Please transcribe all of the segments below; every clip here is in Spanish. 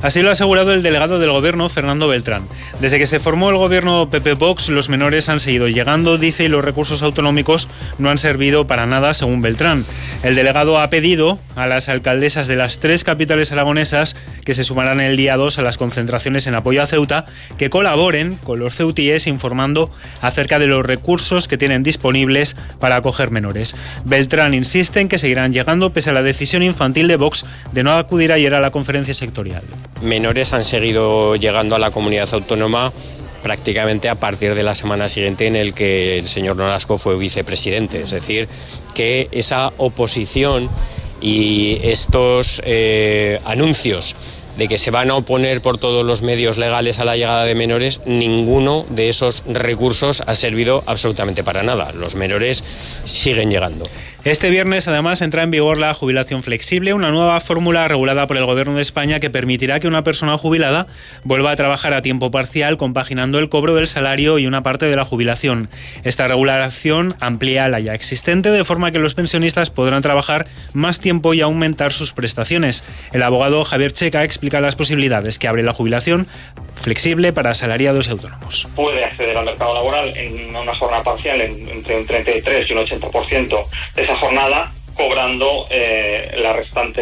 Así lo ha asegurado el delegado del Gobierno, Fernando Beltrán. Desde que se formó el Gobierno PP-Vox, los menores han seguido llegando, dice, y los recursos autonómicos no han servido para nada, según Beltrán. El delegado ha pedido a las alcaldesas de las 3 capitales aragonesas, que se sumarán el día 2 a las concentraciones en apoyo a Ceuta, que colaboren con los ceutíes informando acerca de los recursos que tienen disponibles para acoger menores. Beltrán insiste en que seguirán llegando pese a la decisión infantil de Vox de no acudir ayer a la conferencia sectorial. Menores han seguido llegando a la comunidad autónoma prácticamente a partir de la semana siguiente en el que el señor Nolasco fue vicepresidente. Es decir, que esa oposición y estos anuncios de que se van a oponer por todos los medios legales a la llegada de menores, ninguno de esos recursos ha servido absolutamente para nada. Los menores siguen llegando. Este viernes, además, entra en vigor la jubilación flexible, una nueva fórmula regulada por el Gobierno de España que permitirá que una persona jubilada vuelva a trabajar a tiempo parcial, compaginando el cobro del salario y una parte de la jubilación. Esta regulación amplía la ya existente, de forma que los pensionistas podrán trabajar más tiempo y aumentar sus prestaciones. El abogado Javier Checa explica las posibilidades que abre la jubilación flexible para asalariados y autónomos. Puede acceder al mercado laboral en una jornada parcial entre un 33 y un 80% de esa jornada, cobrando la restante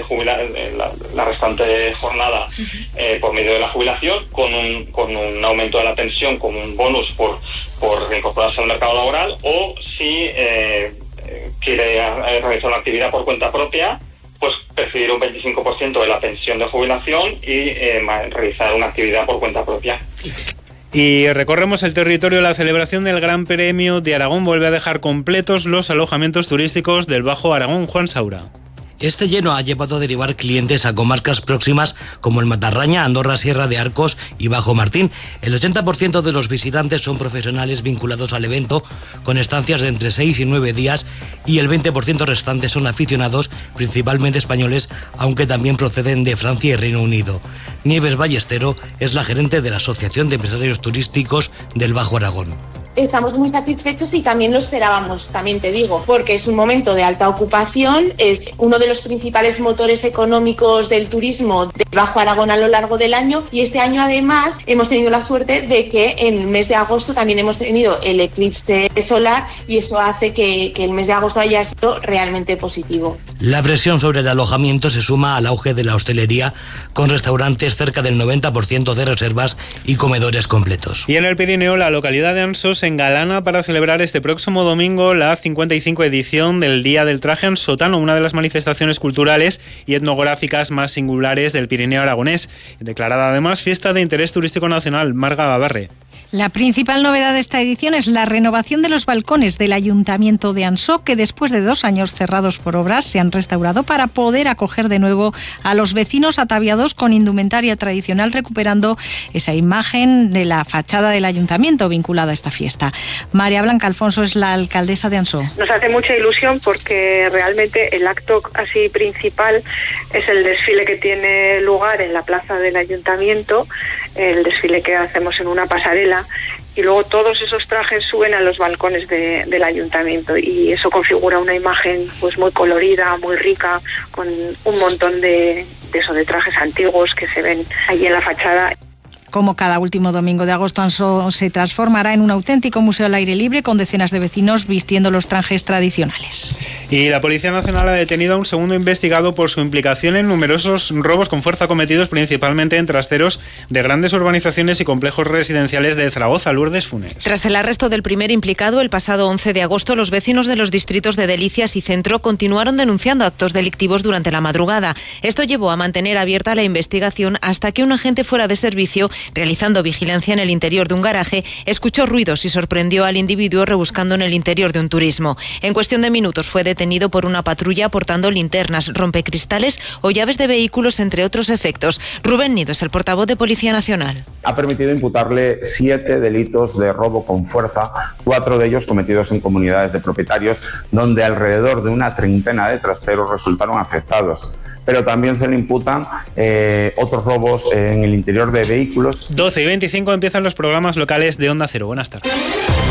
jornada por medio de la jubilación, con un aumento de la pensión, como un bonus por incorporarse al mercado laboral, o si quiere realizar una actividad por cuenta propia, pues percibir un 25% de la pensión de jubilación y realizar una actividad por cuenta propia. Y recorremos el territorio. La celebración del Gran Premio de Aragón vuelve a dejar completos los alojamientos turísticos del Bajo Aragón. Juan Saura. Este lleno ha llevado a derivar clientes a comarcas próximas como el Matarraña, Andorra, Sierra de Arcos y Bajo Martín. El 80% de los visitantes son profesionales vinculados al evento, con estancias de entre 6 y 9 días, y el 20% restante son aficionados, principalmente españoles, aunque también proceden de Francia y Reino Unido. Nieves Ballestero es la gerente de la Asociación de Empresarios Turísticos del Bajo Aragón. Estamos muy satisfechos y también lo esperábamos, también te digo, porque es un momento de alta ocupación, es uno de los principales motores económicos del turismo del Bajo Aragón a lo largo del año, y este año además hemos tenido la suerte de que en el mes de agosto también hemos tenido el eclipse solar, y eso hace que el mes de agosto haya sido realmente positivo. La presión sobre el alojamiento se suma al auge de la hostelería, con restaurantes cerca del 90% de reservas y comedores completos. Y en el Pirineo, la localidad de Ansos se engalana para celebrar este próximo domingo la 55 edición del Día del Traje Ansotano, una de las manifestaciones culturales y etnográficas más singulares del Pirineo aragonés, declarada además fiesta de interés turístico nacional. Marga Babarre. La principal novedad de esta edición es la renovación de los balcones del Ayuntamiento de Ansó, que después de 2 años cerrados por obras se han restaurado para poder acoger de nuevo a los vecinos ataviados con indumentaria tradicional, recuperando esa imagen de la fachada del Ayuntamiento vinculada a esta fiesta. María Blanca Alfonso es la alcaldesa de Ansó. Nos hace mucha ilusión porque realmente el acto así principal es el desfile que tiene lugar en la plaza del Ayuntamiento, el desfile que hacemos en una pasarela, y luego todos esos trajes suben a los balcones del ayuntamiento, y eso configura una imagen pues muy colorida, muy rica, con un montón de trajes antiguos que se ven allí en la fachada. Como cada último domingo de agosto, Ansó se transformará en un auténtico museo al aire libre, con decenas de vecinos vistiendo los trajes tradicionales. Y la Policía Nacional ha detenido a un segundo investigado por su implicación en numerosos robos con fuerza cometidos principalmente en trasteros de grandes urbanizaciones y complejos residenciales de Zaragoza. Lourdes Funes. Tras el arresto del primer implicado el pasado 11 de agosto, los vecinos de los distritos de Delicias y Centro continuaron denunciando actos delictivos durante la madrugada. Esto llevó a mantener abierta la investigación hasta que un agente fuera de servicio, realizando vigilancia en el interior de un garaje, escuchó ruidos y sorprendió al individuo rebuscando en el interior de un turismo. En cuestión de minutos fue detenido por una patrulla portando linternas, rompecristales o llaves de vehículos, entre otros efectos. Rubén Nido es el portavoz de Policía Nacional. Ha permitido imputarle 7 delitos de robo con fuerza, 4 de ellos cometidos en comunidades de propietarios, donde alrededor de una treintena de trasteros resultaron afectados. Pero también se le imputan otros robos en el interior de vehículos. 12:25 empiezan los programas locales de Onda Cero. Buenas tardes.